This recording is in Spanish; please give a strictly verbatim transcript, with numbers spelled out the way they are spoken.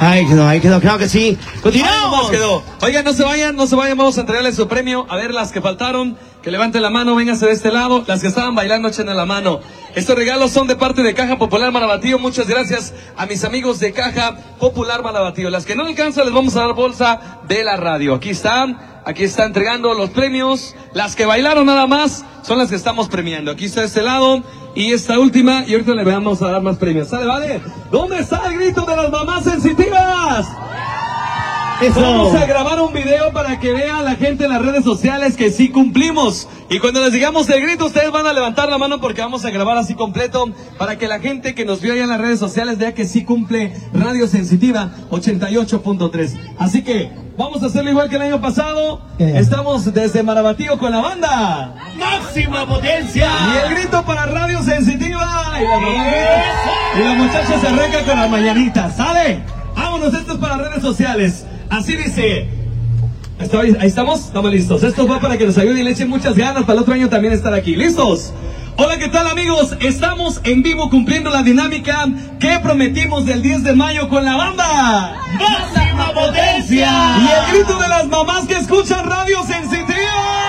Ahí quedó, ahí quedó, claro que sí. Continuamos. quedó. Oigan, no se vayan, no se vayan, vamos a entregarles su premio. A ver, las que faltaron, que levanten la mano, vénganse de este lado. Las que estaban bailando, echen la mano. Estos regalos son de parte de Caja Popular Marabatío. Muchas gracias a mis amigos de Caja Popular Marabatío. Las que no alcanzan, les vamos a dar bolsa de la radio. Aquí están, aquí está entregando los premios. Las que bailaron nada más son las que estamos premiando. Aquí está de este lado. Y esta última, y ahorita le vamos a dar más premios. ¿Sale, vale? ¿Dónde está el grito de las mamás sensitivas? Eso. Vamos a grabar un video para que vean la gente en las redes sociales que sí cumplimos. Y cuando les digamos el grito, ustedes van a levantar la mano porque vamos a grabar así completo para que la gente que nos vio allá en las redes sociales vea que sí cumple Radio Sensitiva ochenta y ocho punto tres. Así que vamos a hacerlo igual que el año pasado. Yeah. Estamos desde Marabatío con la banda ¡Máxima Potencia! Y el grito para Radio Sensitiva. Y la, y la muchacha se arranca con las mañanitas. ¿Sale? Vámonos, esto es para redes sociales. Así dice. Ahí estamos, estamos listos. Esto va para que nos ayuden y le echen muchas ganas para el otro año también estar aquí. ¿Listos? Hola, ¿qué tal, amigos? Estamos en vivo cumpliendo la dinámica que prometimos del diez de mayo con la banda ¡Máxima Potencia! Y el grito de las mamás que escuchan Radio Sensitiva.